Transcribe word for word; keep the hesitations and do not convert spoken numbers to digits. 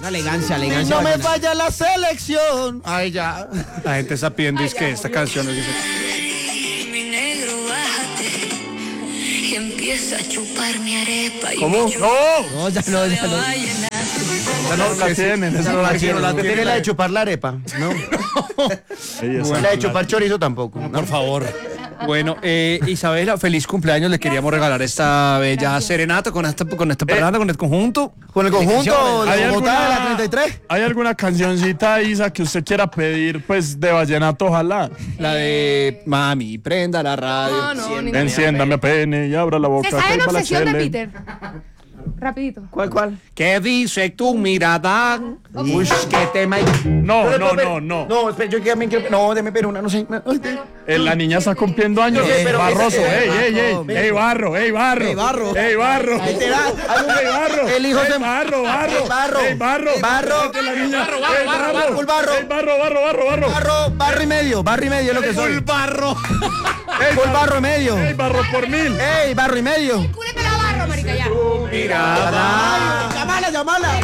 Una elegancia, elegancia. No me falla la selección. Ay, ya. La gente está pidiendo es que esta canción es... Mi negro, bájate y empieza a chupar mi arepa. ¿Cómo? ¡No! No, ya no, ya no. Esa no la tienen, esa no la tienen. La tiene la de chupar la arepa, ¿no? La de chupar chorizo tampoco. No, por favor. Bueno, eh, Isabela, feliz cumpleaños. Le queríamos regalar esta bella serenata con esta, con esta parranda, con el conjunto. Con el conjunto, ¿Hay la Bogotá de la alguna, treinta y tres. ¿Hay alguna cancioncita, Isa, que usted quiera pedir, pues, de vallenato, ojalá? La de Mami, prenda la radio. No, no, ni Enciéndame pene y abra la boca. ¿Se sabe que la ahí va la obsesión de chele. Peter? Rapidito. ¿Cuál, cuál? ¿Qué dice tu mirada? Uy, qué tema. No, Pero, no, pero, no, no. No, espera, yo también quiero. No, déme pero una, no sé. Ay, Eh, la niña está cumpliendo años. Yo sé, pero Barroso, ese- ey, ey, ey. Ey, barro, ey, barro. Ey, barro. Ey, barro. Ahí te da. Ey, barro. El hijo Ey, se- barro, barro. Ey, barro. Ey, barro. Barro. Vete la niña. Barro, barro, Ey, barro, barro. Full barro. Ey, barro, barro, barro, barro. Barro, barro y medio, barro y medio es lo que soy. barro. Ey, Full barro y medio. Ey, barro por mil. Ey, barro y medio. Cúreme la barro, marica, ya. Mirada. Llamala, llamala.